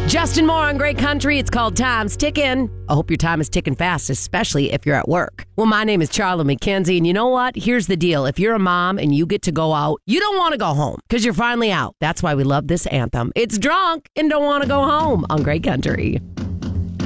Justin Moore on Great Country. It's called Time's Ticking. I hope your time is ticking fast, especially if you're at work. Well, my name is Charlotte McKenzie, and you know what? Here's the deal. If you're a mom and you get to go out, you don't want to go home because you're finally out. That's why we love this anthem. It's Drunk and Don't Want to Go Home on Great Country.